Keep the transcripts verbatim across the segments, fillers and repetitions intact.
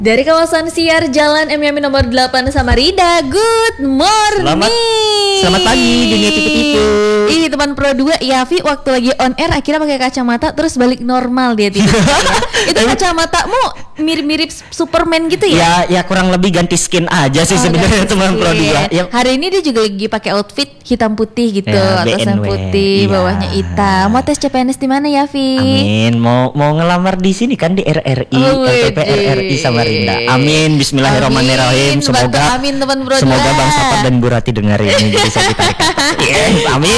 Dari kawasan Siar Jalan M Yamin nomor delapan Samarinda. Good morning. Selamat Selamat pagi dunia tipu-tipu. Ini teman Pro dua Yafi waktu lagi on air akhirnya pakai kacamata terus balik normal dia tidur. Ya. Itu kacamatamu mirip-mirip Superman gitu ya? Ya, ya kurang lebih ganti skin aja sih oh, sebenarnya teman Pro dua. Ya. Hari ini dia juga lagi pakai outfit hitam putih gitu, ya, atasan putih, ya. Bawahnya hitam. Mau tes C P N S di mana Yafi? Amin. Mau mau ngelamar di sini kan di R R I, oh, L P P R R I Samarinda. Amin. Bismillahirrahmanirrahim. Amin. Semoga amin, teman Pro dua. Semoga Bang Sapat dan Bu Rati dengar ini jadi saya ditarik. Yes, amin.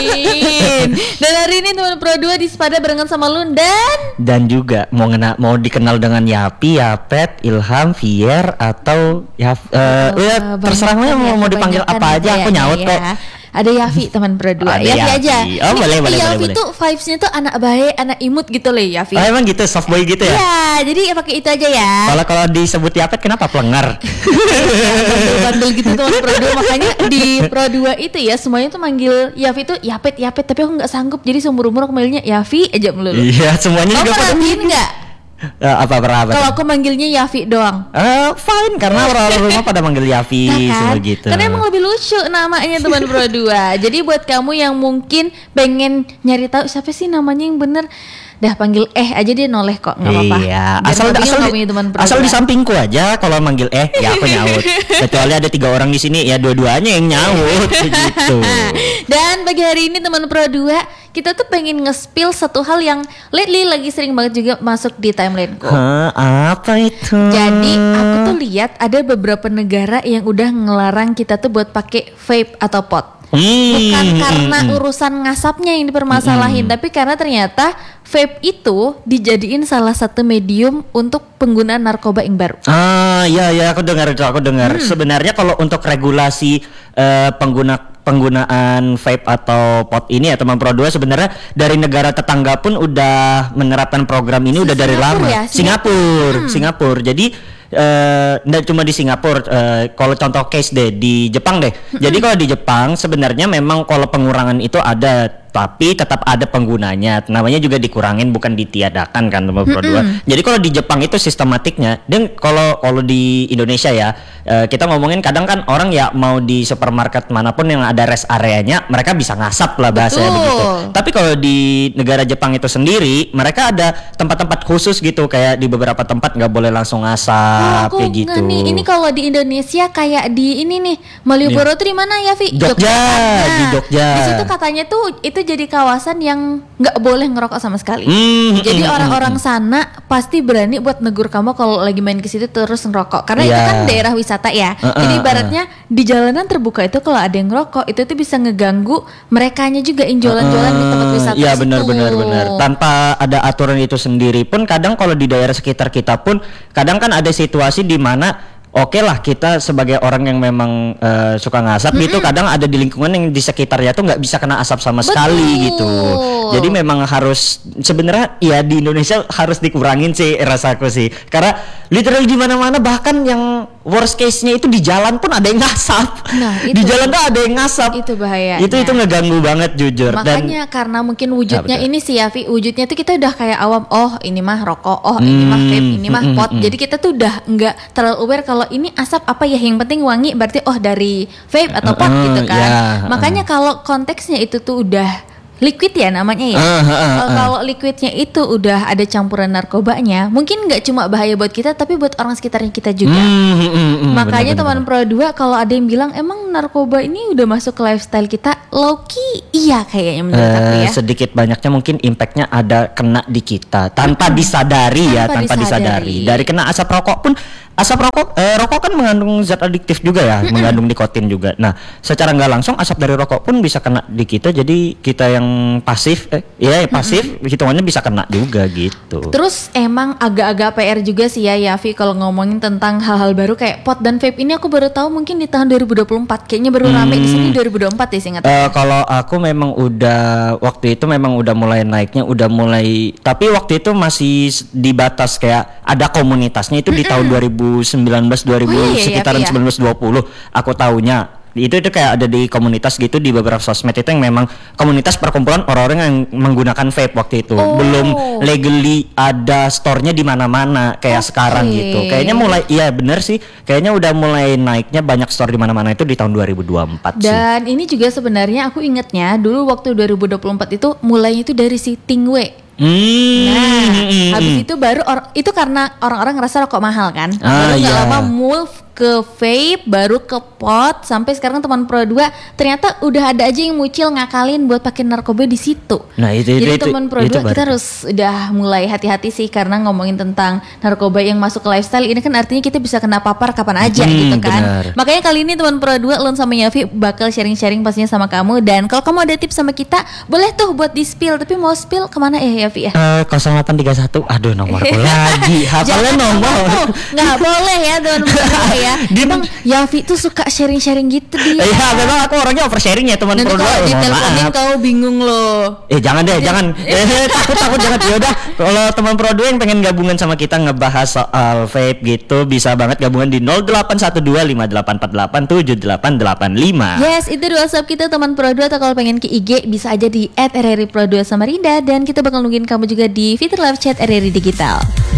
Amin. Dan hari ini teman Pro dua di Sepada barengan sama Lundan. Dan juga mau ngena, mau dikenal dengan Yapi, Yapet, Ilham, Vier atau ya, uh, oh, ya terserah mau mau dipanggil apa aja aku nyaut kok. Ya. Ada Yafi teman Pro dua. Yafi, Yafi aja. Oh, boleh, boleh, Yafi boleh, tuh vibes-nya tuh anak baik, anak imut gitu loh Yafi. Oh, emang gitu, soft boy gitu ya? Iya, jadi ya pakai itu aja ya. Kalau kalau disebut Yapet kenapa pelengar? Bandel-bandel gitu teman Pro dua, makanya di Pro dua itu ya semuanya tuh manggil Yafi tuh Yapet, Yapet, tapi aku nggak sanggup jadi seumur-umur aku manggilnya Yafi aja melulu. Iya, semuanya juga pada enggak? Uh, apa berapa? Kalau aku manggilnya Yafi doang. Uh, fine karena orang rumah pada manggil Yafi nah, kan? gitu. Karena emang lebih lucu namanya teman Pro dua. Jadi buat kamu yang mungkin pengen nyari tahu siapa sih namanya yang bener, dah panggil eh aja dia noleh kok, nggak apa-apa. Iya. Asal asal di, asal di sampingku aja kalau manggil eh ya aku nyaut. Kecuali ada tiga orang di sini ya dua-duanya yang nyaut gitu. Dan bagi hari ini teman Pro dua kita tuh pengen nge-spill satu hal yang lately lagi sering banget juga masuk di timelineku. Hah, apa itu? Jadi aku tuh lihat ada beberapa negara yang udah ngelarang kita tuh buat pakai vape atau pot. Hmm, Bukan karena hmm, urusan ngasapnya yang dipermasalahin, hmm. tapi karena ternyata vape itu dijadiin salah satu medium untuk penggunaan narkoba yang baru. Ah, ya ya aku dengar itu, aku dengar. Hmm. Sebenarnya kalau untuk regulasi uh, pengguna penggunaan vape atau pot ini ya teman Pro dua sebenarnya dari negara tetangga pun udah menerapkan program ini si udah dari Singapura lama. Ya, Singapura, hmm. Singapura. Jadi nggak uh, cuma di Singapura, uh, kalau contoh case deh di Jepang deh. Mm-hmm. Jadi kalau di Jepang sebenarnya memang kalau pengurangan itu ada, tapi tetap ada penggunanya. Namanya juga dikurangin bukan ditiadakan kan teman Pro dua. Mm-hmm. Jadi kalau di Jepang itu sistematiknya, dan kalau kalau di Indonesia ya uh, kita ngomongin kadang kan orang ya mau di supermarket manapun yang ada rest areanya mereka bisa ngasap lah bahasanya begitu. Tapi kalau di negara Jepang itu sendiri mereka ada tempat-tempat khusus gitu, kayak di beberapa tempat nggak boleh langsung ngasap. Oh, aku kayak gitu. Nih, ini kalau di Indonesia kayak di ini nih Malioboro tuh di mana ya, Vi? Jogja, Jogja. Di Jogja. Di situ katanya tuh itu jadi kawasan yang nggak boleh ngerokok sama sekali. Mm, jadi mm, orang-orang mm, sana pasti berani buat negur kamu kalau lagi main ke situ terus ngerokok. Karena yeah. itu kan daerah wisata ya. Uh, uh, jadi ibaratnya uh. di jalanan terbuka itu kalau ada yang ngerokok itu tuh bisa ngeganggu merekanya juga yang jualan-jualan uh, di tempat wisata. Iya benar benar benar. Tanpa ada aturan itu sendiri pun kadang kalau di daerah sekitar kita pun kadang kan ada situasi di mana oke okay lah kita sebagai orang yang memang uh, suka ngasap mm-hmm. gitu kadang ada di lingkungan yang di sekitarnya tuh nggak bisa kena asap sama Betul. sekali gitu. Jadi memang harus sebenarnya ya di Indonesia harus dikurangin sih rasaku sih. Karena literally di mana-mana bahkan yang worst case-nya itu di jalan pun ada yang ngasap. Nah, itu, di jalan tuh ada yang ngasap. Itu bahaya. Itu itu ngeganggu banget jujur. Makanya Dan, karena mungkin wujudnya nah, ini sih ya, Vi, wujudnya tuh kita udah kayak awam. Oh ini mah rokok, oh hmm, ini mah vape, ini mah pot. Hmm, Jadi kita tuh udah nggak terlalu aware kalau ini asap apa ya, yang penting wangi berarti oh dari vape atau pot uh, gitu kan. Yeah, Makanya uh. kalau konteksnya itu tuh udah liquid ya namanya ya. Uh, uh, uh, uh. Kalau liquidnya itu udah ada campuran narkobanya, mungkin nggak cuma bahaya buat kita, tapi buat orang sekitarnya kita juga. Mm, mm, mm, Makanya bener, teman bener. Pro dua kalau ada yang bilang emang narkoba ini udah masuk ke lifestyle kita, low-key iya kayaknya menurut uh, aku ya. Sedikit banyaknya mungkin impactnya ada kena di kita tanpa disadari ya, tanpa, tanpa disadari. disadari. Dari kena asap rokok pun. Asap rokok, eh, rokok kan mengandung zat adiktif juga ya, mm-hmm. mengandung nikotin juga. Nah, secara nggak langsung asap dari rokok pun bisa kena di kita. Jadi kita yang pasif, eh, ya pasif, mm-hmm. hitungannya bisa kena juga gitu. Terus emang agak-agak P R juga sih ya, Yafi, kalau ngomongin tentang hal-hal baru kayak pot dan vape ini aku baru tahu mungkin di tahun dua ribu dua puluh empat. Kayaknya baru rame hmm. di sini dua ribu dua puluh empat ya seingat. Uh, kalau aku memang udah waktu itu memang udah mulai naiknya, udah mulai. Tapi waktu itu masih dibatas kayak ada komunitasnya itu di mm-hmm. tahun dua ribu sembilan belas dua ribu oh, iya, iya, sekitaran iya. sembilan belas dua puluh aku tahunya itu itu kayak ada di komunitas gitu di beberapa sosmed itu yang memang komunitas perkumpulan orang-orang yang menggunakan vape waktu itu. Oh. Belum legally ada store-nya di mana-mana kayak Okay. sekarang gitu. Kayaknya mulai iya bener sih. Kayaknya udah mulai naiknya banyak store di mana-mana itu di tahun dua ribu dua puluh empat sih. Dan ini juga sebenarnya aku ingetnya dulu waktu dua ribu dua puluh empat itu mulainya itu dari si Tingwe. Hmm. Nah, habis itu baru or, itu karena orang-orang ngerasa rokok mahal kan. Ah, baru nggak iya. lama move ke vape, baru ke pot, sampai sekarang teman Pro dua ternyata udah ada aja yang muncul ngakalin buat pakai narkoba di situ. Nah, itu itu Jadi itu, teman Pro itu dua baru. kita harus udah mulai hati-hati sih karena ngomongin tentang narkoba yang masuk ke lifestyle ini kan artinya kita bisa kena papar kapan aja Hmm, gitu kan. benar. Makanya kali ini teman Pro dua Lon sama Yafi bakal sharing-sharing pastinya sama kamu, dan kalau kamu ada tips sama kita boleh tuh buat di spill, tapi mau spill kemana ya Yafi ya? Eh, nol delapan tiga satu, aduh nomorku lagi, hafalnya nomor. Nggak boleh ya teman Pro dua ya. Dia Emang Yafi tuh suka sharing-sharing gitu dia. Iya, memang aku orangnya oversharing ya teman Nanti Pro dua. kalau Oh, diteleponin maaf. kau bingung loh. Eh jangan deh, jangan. Eh takut takut jangan. Ya udah, kalau teman Pro dua yang pengen gabungan sama kita ngebahas soal vape gitu, bisa banget gabungan di nol delapan satu dua lima delapan empat delapan tujuh delapan delapan lima. Yes, itu di WhatsApp kita teman Pro dua, atau kalau pengen ke I G bisa aja di et r r i pro dua Samarinda, dan kita bakal nungguin kamu juga di fitur live chat R R I Digital.